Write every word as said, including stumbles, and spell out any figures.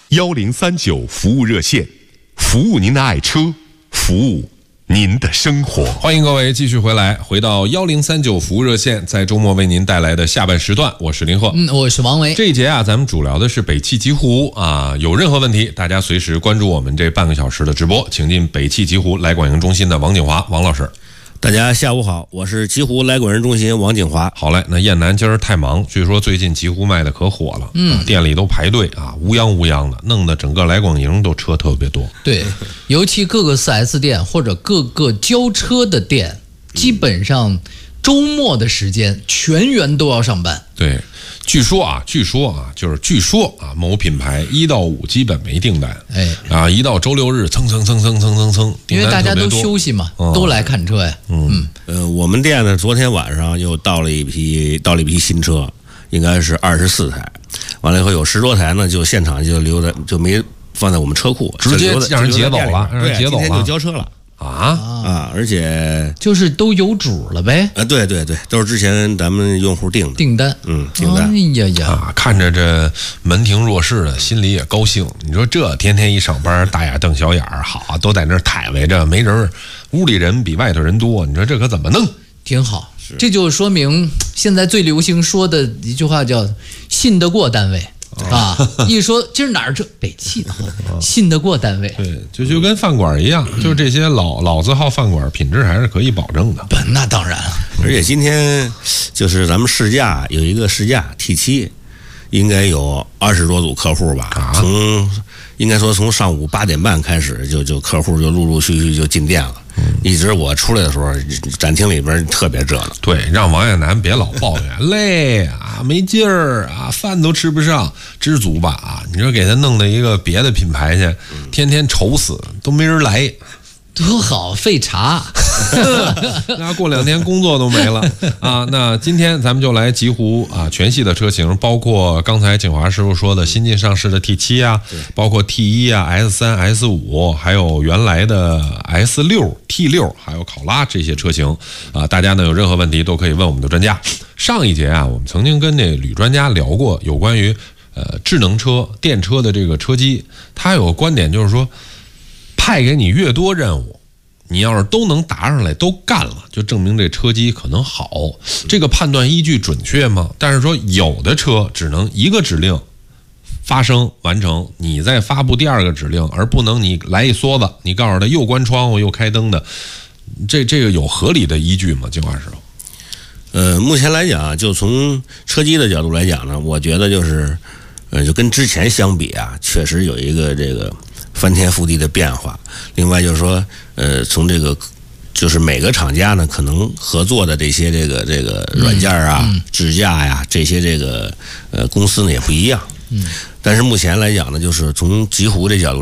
幺零三九服务热线，服务您的爱车，服务您的生活。 欢迎各位继续回来，回到幺零三九服务热线，在周末为您带来的下半时段，我是林鹤， 嗯，我是王维。 这一节啊，咱们主聊的是北汽极狐啊，有任何问题，大家随时关注我们这半个小时的直播，请进北汽极狐来广营中心的王景华王老师。 大家下午好，我是极狐来广人中心王景华。 好嘞，那燕南今儿太忙，据说最近极狐卖的可火了，嗯、啊，店里都排队啊，乌泱乌泱的，弄得整个来广营都车特别多。 对，尤其各个 四 S 店或者各个交车的店，基本上周末的时间全员都要上班。 对，据说啊，据说啊，就是据说啊，某品牌一到五基本没订单，哎，啊，一到周六日蹭蹭蹭蹭蹭蹭蹭， 因为大家都休息嘛，嗯、都来看车呀。 嗯，呃，我们店呢，昨天晚上又到了一批，到了一批新车，应该是二十四台，完了以后有十多台呢，就现场就留在，就没放在我们车库， 直接让人劫走了，让人劫走了， 今天就交车了。啊啊！而且就是都有主了呗。 啊，对对对，都是之前咱们用户订的订单， 嗯，订单。 哎呀呀， 啊，看着这门庭若市的，心里也高兴。你说这天天一上班，大眼瞪小眼儿，好啊，都在那儿抬围着，没人，屋里人比外头人多，你说这可怎么弄？ 挺好，这就说明现在最流行说的一句话叫“信得过单位”。啊！一说今儿哪儿这北汽的，信得过单位。 对，就就跟饭馆一样，就是这些老老字号饭馆品质还是可以保证的。 那当然了， 而且今天就是咱们试驾有一个试驾 T 七，应该有二十多组客户吧，啊、从应该说从上午八点半开始就就客户就陆陆续续就进店了。一直我出来的时候，展厅里边特别热闹。 对，让王艳楠别老抱怨累啊，没劲儿啊，饭都吃不上，知足吧啊！你说给他弄到一个别的品牌去，天天愁死，都没人来。 多好，废茶。 那过两天工作都没了啊！那今天咱们就来极狐啊，全系的车型，包括刚才景华师傅说的新近上市的 T 七 啊，包括 T 一 啊、S 三、S 五，还有原来的 S 六、T 六，还有考拉这些车型啊，大家呢有任何问题都可以问我们的专家。上一节啊，我们曾经跟那吕专家聊过有关于呃智能车、电车的这个车机，他有个观点就是说，派给你越多任务，你要是都能答上来，都干了，就证明这车机可能好。这个判断依据准确吗？但是说有的车只能一个指令发生完成，你再发布第二个指令，而不能你来一梭子，你告诉他又关窗户又开灯的，这这个有合理的依据吗？金华师傅？ 呃，目前来讲，就从车机的角度来讲呢，我觉得就是，呃，就跟之前相比啊，确实有一个这个翻天覆地的变化。另外就是说，呃，从这个就是每个厂家呢，可能合作的这些这个这个软件啊、嗯嗯、支架呀这些这个呃公司呢也不一样。嗯。但是目前来讲呢，就是从极狐这角度